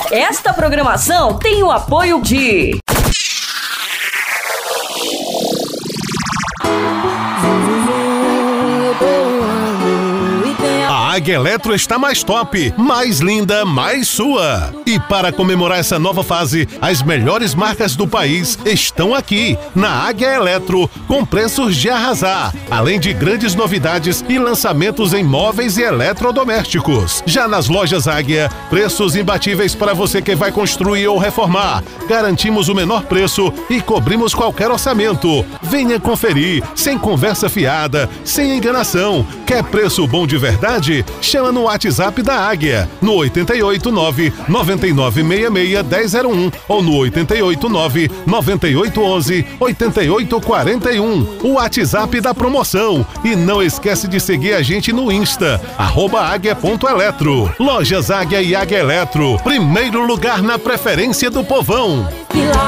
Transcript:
Esta programação tem o apoio de... A Águia Eletro está mais top, mais linda, mais sua. E para comemorar essa nova fase, as melhores marcas do país estão aqui, na Águia Eletro, com preços de arrasar, além de grandes novidades e lançamentos em móveis e eletrodomésticos. Já nas lojas Águia, preços imbatíveis para você que vai construir ou reformar. Garantimos o menor preço e cobrimos qualquer orçamento. Venha conferir, sem conversa fiada, sem enganação. Quer preço bom de verdade? Chama no WhatsApp da Águia, no 889-9966-1001 ou no 889-9811-8841. O WhatsApp da promoção. E não esquece de seguir a gente no Insta, @águia.eletro. Lojas Águia e Águia Eletro, primeiro lugar na preferência do povão.